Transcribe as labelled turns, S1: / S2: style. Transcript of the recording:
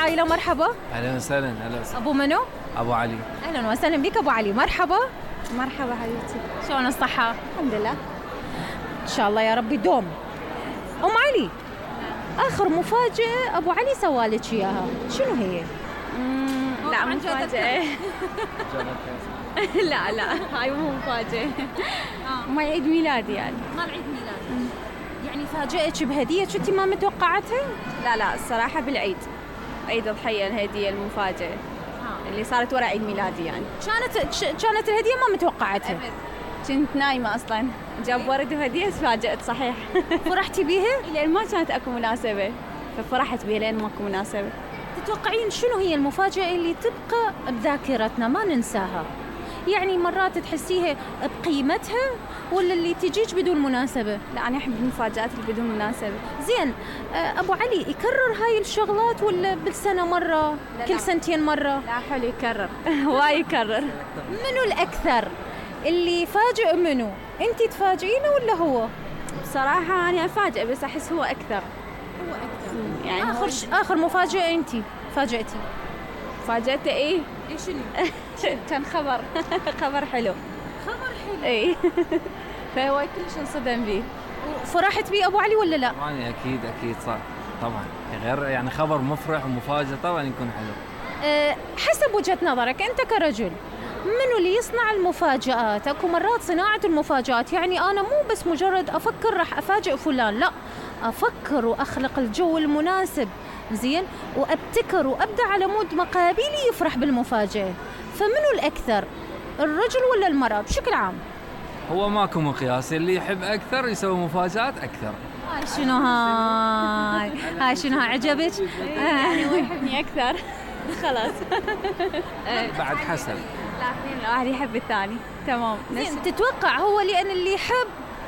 S1: العائلة مرحبا.
S2: اهلا وسهلا. هلا وسهلا.
S1: أبو منو؟
S2: ابو علي.
S1: أهلا وسهلا بك أبو علي، مرحبا.
S3: مرحبا حبيبتي.
S1: شلون الصحة؟
S3: الحمد لله.
S1: إن شاء الله يا ربي دوم. أم علي، آخر مفاجأة أبو علي سوالك إياها شنو هي؟
S3: لا مفاجأة. لا هاي مو مفاجأة. ما عيد ميلادي يعني.
S1: مال عيد ميلادك. يعني فاجأتك بهدية كنتي ما متوقعتها؟
S3: لا الصراحة بالعيد، عيد الضحية الهدية المفاجأة اللي صارت ورا عيد ميلادي يعني.
S1: كانت الهدية ما متوقعتها.
S3: كنت نايمة أصلاً، جاب ورد وهدية تفاجأت صحيح.
S1: فرحتي بيها؟
S3: لأن ما كانت أكو مناسبة ففرحت بيها لأن ماكو مناسبة.
S1: تتوقعين شنو هي المفاجأة اللي تبقى بذاكرتنا ما ننساها؟ يعني مرات تحسيها بقيمتها ولا اللي تجيك بدون مناسبة؟
S3: لا أنا أحب المفاجآت اللي بدون مناسبة.
S1: زين، أبو علي يكرر هاي الشغلات ولا بالسنة مرة؟ كل سنتين مرة؟
S3: لا حلو يكرر. واي يكرر.
S1: منو الأكثر اللي يفاجئ منو؟ أنت تفاجئينه ولا هو؟
S3: بصراحة أنا أفاجئ بس أحس هو أكثر.
S1: يعني آخر مفاجأة أنت فاجأتي؟
S3: فاجأته إيه
S1: شنو؟
S3: كان خبر حلو.
S1: خبر حلو.
S3: إيه. فهو كلش انصدم بيه.
S1: فرحت بيه أبو علي ولا لا؟
S2: طبعا أكيد صار طبعا، غير يعني خبر مفرح ومفاجأة طبعا يكون حلو.
S1: حسب وجهة نظرك أنت كرجل، منو اللي يصنع المفاجآت؟ أكو مرات صناعة المفاجآت يعني أنا مو بس مجرد أفكر راح أفاجئ فلان، لا، أفكر وأخلق الجو المناسب زين وأبتكر وأبدأ على مود مقابلي يفرح بالمفاجأة. فمنو الأكثر، الرجل ولا المرأة بشكل عام؟
S2: هو ماكو مقياس، اللي يحب أكثر يسوي مفاجآت أكثر.
S1: هاي شنو عجبك؟
S3: يعني هو يحبني أكثر. خلاص.
S2: بعد حسب.
S3: لا الواحد يحب الثاني. تمام.
S1: تتوقع هو لأن اللي يحب